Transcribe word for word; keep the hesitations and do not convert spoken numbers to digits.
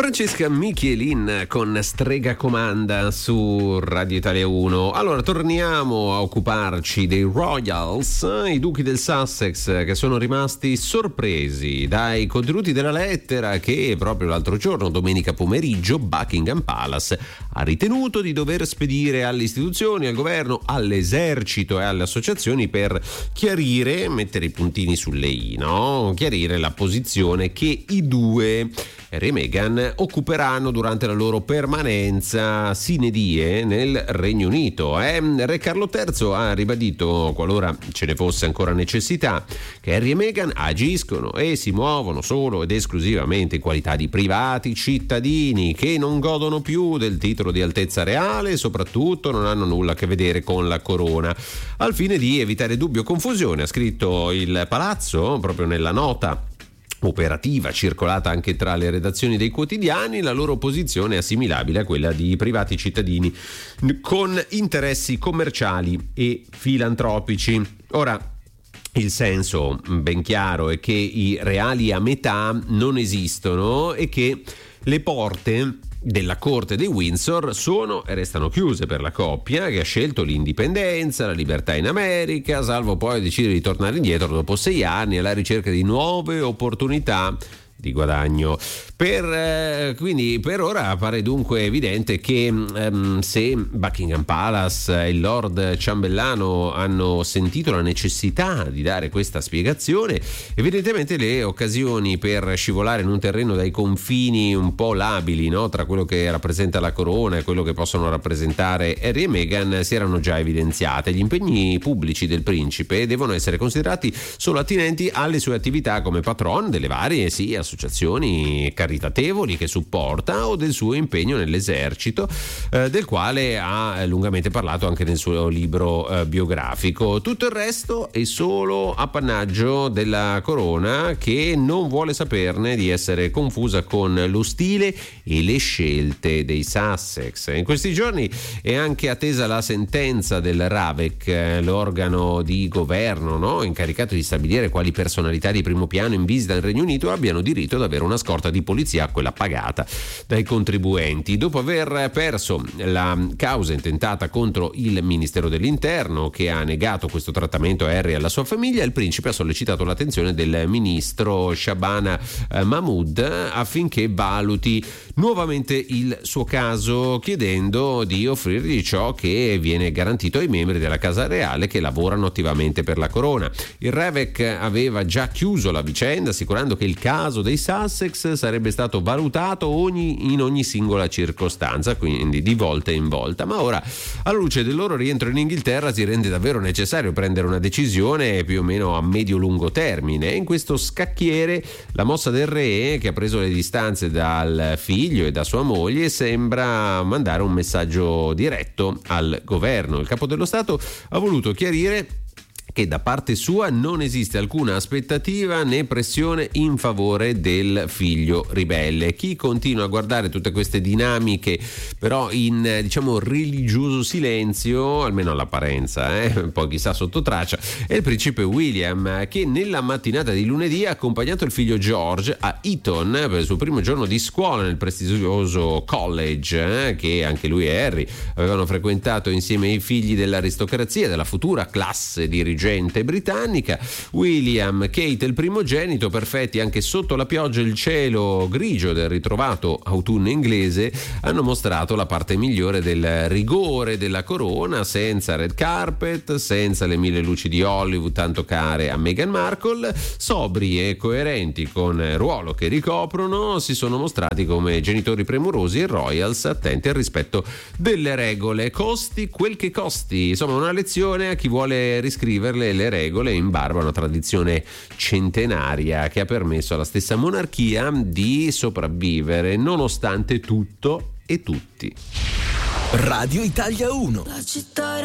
Francesca Michelin con Strega Comanda su Radio Italia uno. Allora torniamo a occuparci dei Royals, i duchi del Sussex, che sono rimasti sorpresi dai contenuti della lettera che proprio l'altro giorno, domenica pomeriggio, Buckingham Palace ha ritenuto di dover spedire alle istituzioni, al governo, all'esercito e alle associazioni per chiarire, mettere i puntini sulle i, no? Chiarire la posizione che i due, Harry e Meghan, occuperanno durante la loro permanenza sine die nel Regno Unito. Eh? Re Carlo terzo ha ribadito, qualora ce ne fosse ancora necessità, che Harry e Meghan agiscono e si muovono solo ed esclusivamente in qualità di privati cittadini che non godono più del titolo di altezza reale e soprattutto non hanno nulla a che vedere con la corona. Al fine di evitare dubbio o confusione, ha scritto il Palazzo proprio nella nota operativa circolata anche tra le redazioni dei quotidiani, la loro posizione è assimilabile a quella di privati cittadini con interessi commerciali e filantropici. Ora, il senso ben chiaro è che i reali a metà non esistono e che le porte della corte di Windsor sono e restano chiuse per la coppia che ha scelto l'indipendenza, la libertà in America, salvo poi decidere di tornare indietro dopo sei anni alla ricerca di nuove opportunità di guadagno. Per, eh, quindi per ora appare dunque evidente che ehm, se Buckingham Palace e il Lord Ciambellano hanno sentito la necessità di dare questa spiegazione, evidentemente le occasioni per scivolare in un terreno dai confini un po' labili, no? Tra quello che rappresenta la corona e quello che possono rappresentare Harry e Meghan si erano già evidenziate. Gli impegni pubblici del principe devono essere considerati solo attinenti alle sue attività come patron delle varie sì, associazioni caritatevoli che supporta o del suo impegno nell'esercito, eh, del quale ha lungamente parlato anche nel suo libro eh, biografico. Tutto il resto è solo appannaggio della corona, che non vuole saperne di essere confusa con lo stile e le scelte dei Sussex. In questi giorni è anche attesa la sentenza del R A V E C, l'organo di governo, no? incaricato di stabilire quali personalità di primo piano in visita nel Regno Unito abbiano diritto ad avere una scorta di polizia, quella pagata dai contribuenti. Dopo aver perso la causa intentata contro il Ministero dell'Interno, che ha negato questo trattamento a Harry e alla sua famiglia, il principe ha sollecitato l'attenzione del ministro Shabana Mahmood affinché valuti nuovamente il suo caso, chiedendo di offrirgli ciò che viene garantito ai membri della Casa Reale che lavorano attivamente per la corona. Il R A V E C aveva già chiuso la vicenda, assicurando che il caso dei Sussex sarebbe stato valutato ogni, in ogni singola circostanza, quindi di volta in volta. Ma ora, alla luce del loro rientro in Inghilterra, si rende davvero necessario prendere una decisione più o meno a medio-lungo termine. In questo scacchiere la mossa del re, che ha preso le distanze dal figlio e da sua moglie, sembra mandare un messaggio diretto al governo. Il capo dello Stato ha voluto chiarire che da parte sua non esiste alcuna aspettativa né pressione in favore del figlio ribelle. Chi continua a guardare tutte queste dinamiche però in, diciamo, religioso silenzio, almeno all'apparenza, eh? poi chissà sotto traccia, è il principe William, che nella mattinata di lunedì ha accompagnato il figlio George a Eton per il suo primo giorno di scuola nel prestigioso college, eh? che anche lui e Harry avevano frequentato insieme ai figli dell'aristocrazia della futura classe dirigente britannica. William, Kate e il primogenito, perfetti anche sotto la pioggia e il cielo grigio del ritrovato autunno inglese, hanno mostrato la parte migliore del rigore della corona, senza red carpet, senza le mille luci di Hollywood tanto care a Meghan Markle. Sobri e coerenti con il ruolo che ricoprono, si sono mostrati come genitori premurosi e royals attenti al rispetto delle regole, costi quel che costi. Insomma, una lezione a chi vuole riscriverle le regole in barba a una tradizione centenaria che ha permesso alla stessa monarchia di sopravvivere nonostante tutto e tutti. Radio Italia uno. La città